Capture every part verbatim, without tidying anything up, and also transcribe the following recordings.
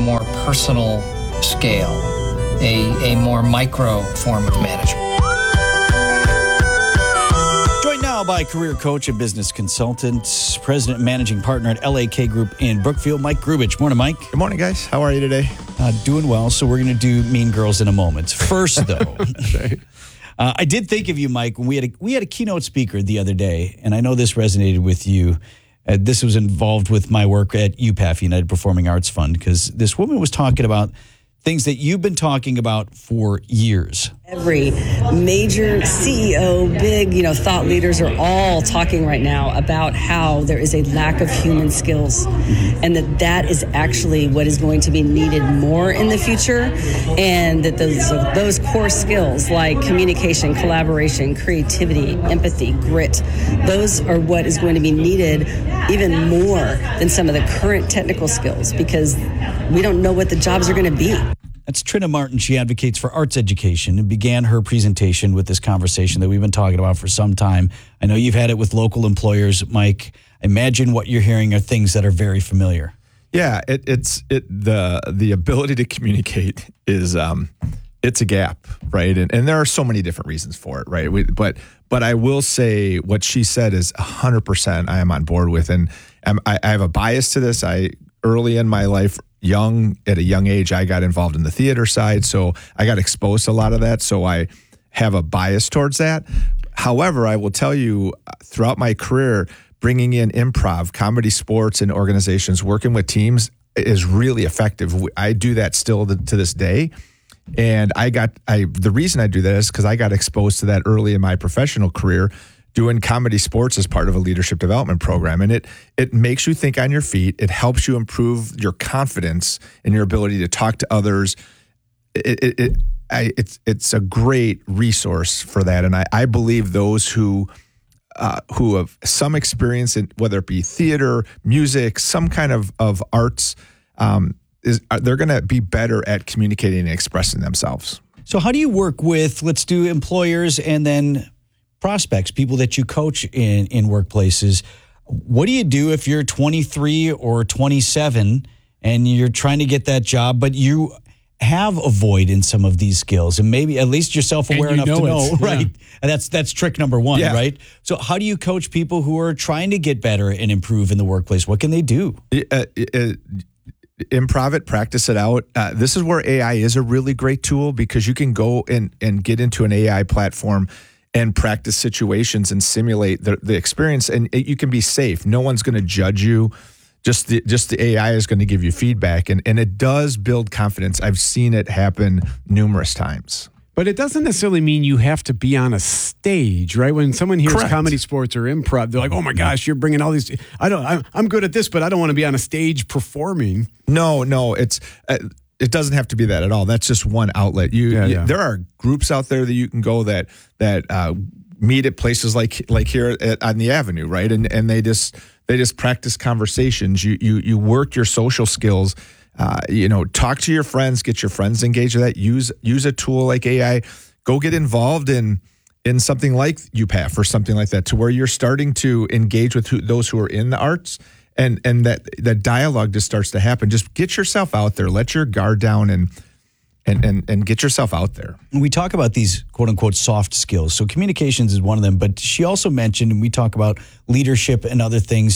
more personal scale, a, a more micro form of management. Joined now by career coach and business consultant, president and managing partner at L A K Group in Brookfield, Mike Grubich. Morning, Mike. Good morning, guys. How are you today? Uh, doing well. So we're going to do Mean Girls in a moment. First, though, Right. uh, I did think of you, Mike, when we had a, we had a keynote speaker the other day, and I know this resonated with you. Uh, this was involved with my work at U P A F, United Performing Arts Fund, because this woman was talking about things that you've been talking about for years. Every major C E O, big, you know, thought leaders are all talking right now about how there is a lack of human skills, and that that is actually what is going to be needed more in the future, and that those those core skills like communication, collaboration, creativity, empathy, grit, those are what is going to be needed even more than some of the current technical skills, because we don't know what the jobs are going to be. That's Trina Martin. She advocates for arts education and began her presentation with this conversation that we've been talking about for some time. I know you've had it with local employers, Mike. Imagine what you're hearing are things that are very familiar. Yeah, it, it's it the the ability to communicate is um, it's a gap, right? And and there are so many different reasons for it, right? We, but but I will say what she said is one hundred percent I am on board with, and um, I, I have a bias to this. I early in my life. Young at a young age, I got involved in the theater side, so I got exposed to a lot of that. So I have a bias towards that. However, I will tell you, throughout my career, bringing in improv, comedy, sports, and organizations, working with teams is really effective. I do that still to this day, and I got I the reason I do that is because I got exposed to that early in my professional career, doing comedy sports as part of a leadership development program. And it it makes you think on your feet. It helps you improve your confidence and your ability to talk to others. It, it, it I, it's it's a great resource for that. And I, I believe those who uh, who have some experience in, whether it be theater, music, some kind of, of arts, um, is they're going to be better at communicating and expressing themselves. So how do you work with, let's do employers and then prospects, people that you coach in, in workplaces? What do you do if you're twenty-three or twenty-seven and you're trying to get that job, but you have a void in some of these skills, and maybe at least you're self-aware you enough know to know, it. right? Yeah. And that's that's trick number one, Yeah. right? So how do you coach people who are trying to get better and improve in the workplace? What can they do? Uh, uh, improv it, practice it out. Uh, this is where A I is a really great tool, because you can go and, and get into an A I platform and practice situations and simulate the, the experience, and it, you can be safe. No one's going to judge you. Just the just the A I is going to give you feedback, and, and it does build confidence. I've seen it happen numerous times. But it doesn't necessarily mean you have to be on a stage, right? When someone hears Correct. comedy sports or improv, they're like, "Oh my gosh, you're bringing all these." I don't. I'm, I'm good at this, but I don't want to be on a stage performing. No, no, it's uh, it doesn't have to be that at all. That's just one outlet. You, Yeah, you yeah. there are groups out there that you can go that that uh, meet at places like like here at, on the Avenue, right? And and they just they just practice conversations. You you you work your social skills. Uh, you know, talk to your friends, get your friends engaged with that. Use use a tool like A I. Go get involved in in something like U P A F or something like that, to where you're starting to engage with who, those who are in the arts, and and that that dialogue just starts to happen. Just get yourself out there, let your guard down, and and and and get yourself out there. We talk about these quote unquote soft skills. So communications is one of them, but she also mentioned, and we talk about leadership and other things,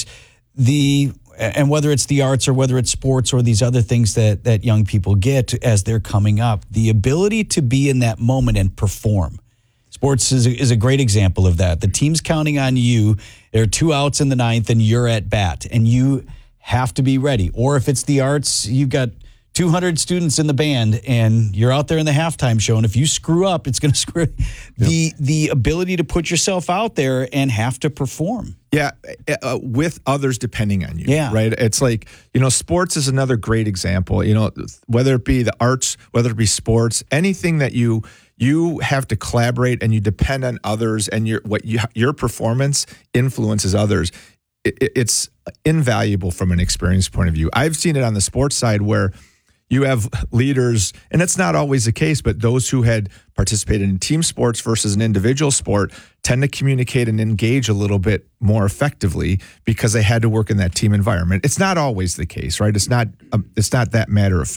the and whether it's the arts or whether it's sports or these other things that that young people get as they're coming up, the ability to be in that moment and perform. Sports is a, is a great example of that. The team's counting on you. There are two outs in the ninth and you're at bat, and you have to be ready. Or if it's the arts, you've got two hundred students in the band and you're out there in the halftime show, and if you screw up, it's going to screw the the ability to put yourself out there and have to perform. Yeah, uh, with others depending on you. Yeah. Right. It's like, you know, sports is another great example. You know, whether it be the arts, whether it be sports, anything that you you have to collaborate and you depend on others, and your what you, your performance influences others. It, it's invaluable from an experience point of view. I've seen it on the sports side where you have leaders, and it's not always the case, but those who had participated in team sports versus an individual sport tend to communicate and engage a little bit more effectively because they had to work in that team environment. It's not always the case, right? It's not, um, it's not that matter of fact.